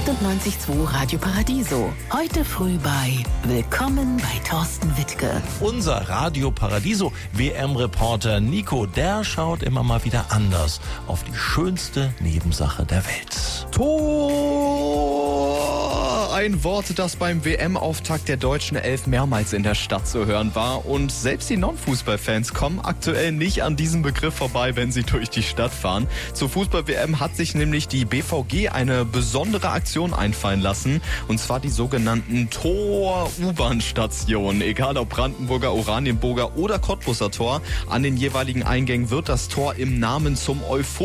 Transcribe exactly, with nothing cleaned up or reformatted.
achtundneunzig Komma zwei Radio Paradiso. Heute früh bei Willkommen bei Thorsten Wittke. Unser Radio Paradiso W M-Reporter Nico, der schaut immer mal wieder anders auf die schönste Nebensache der Welt. Tor! Ein Wort, das beim W M-Auftakt der deutschen Elf mehrmals in der Stadt zu hören war. Und selbst die Non-Fußballfans kommen aktuell nicht an diesem Begriff vorbei, wenn sie durch die Stadt fahren. Zur Fußball-W M hat sich nämlich die B V G eine besondere Aktion einfallen lassen. Und zwar die sogenannten Tor-U-Bahn-Stationen. Egal ob Brandenburger, Oranienburger oder Cottbuser Tor, an den jeweiligen Eingängen wird das Tor im Namen zum Euphor